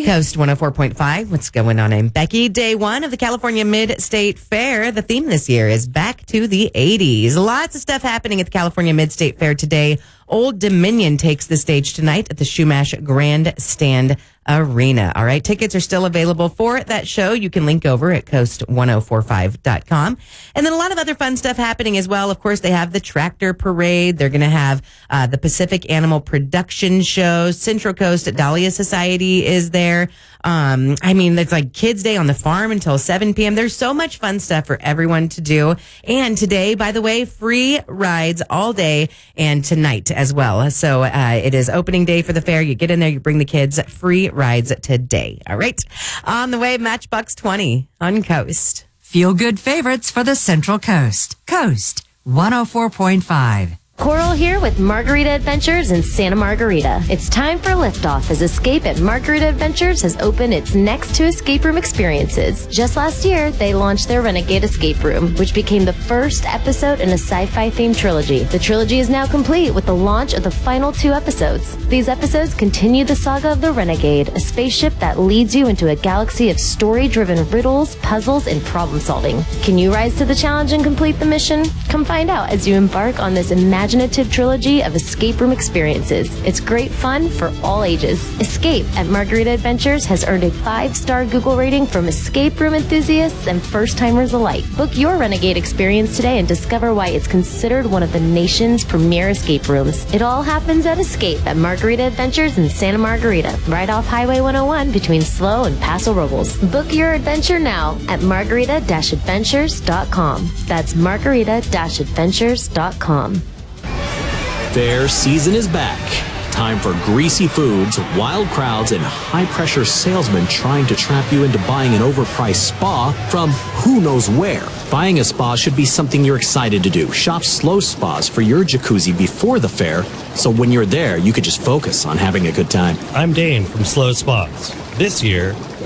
Coast 104.5. What's going on? I'm Becky. Day one of the California Mid-State Fair. The theme this year is back to the 80s. Lots of stuff happening at the California Mid-State Fair today. Old Dominion takes the stage tonight at the Shumash Grandstand Arena. All right. Tickets are still available for that show. You can link over at coast1045.com. And then a lot of other fun stuff happening as well. Of course, they have the tractor parade. They're going to have the Pacific Animal Production Show. Central Coast at Dahlia Society is there. It's like Kids Day on the farm until 7 p.m. There's so much fun stuff for everyone to do. And today, by the way, free rides all day and tonight as well. So it is opening day for the fair. You get in there, you bring the kids, free rides today. All right. On the way, Matchbox 20 on Coast. Feel good favorites for the Central Coast. Coast 104.5. Coral here with Margarita Adventures in Santa Margarita. It's time for liftoff as Escape at Margarita Adventures has opened its next two escape room experiences. Just last year, they launched their Renegade Escape Room, which became the first episode in a sci-fi themed trilogy. The trilogy is now complete with the launch of the final 2 episodes. These episodes continue the saga of the Renegade, a spaceship that leads you into a galaxy of story-driven riddles, puzzles, and problem solving. Can you rise to the challenge and complete the mission? Come find out as you embark on this imaginative trilogy of escape room experiences. It's great fun for all ages. Escape at Margarita Adventures has earned a 5-star Google rating from escape room enthusiasts and first-timers alike. Book your Renegade experience today and discover why it's considered one of the nation's premier escape rooms. It all happens at Escape at Margarita Adventures in Santa Margarita, right off Highway 101 between SLO and Paso Robles. Book your adventure now at margarita-adventures.com. That's margarita-adventures.com. Fair season is back. Time for greasy foods, wild crowds, and high-pressure salesmen trying to trap you into buying an overpriced spa from who knows where. Buying a spa should be something you're excited to do. Shop Slow Spas for your jacuzzi before the fair, so when you're there, you could just focus on having a good time. I'm Dane from Slow Spas. This year,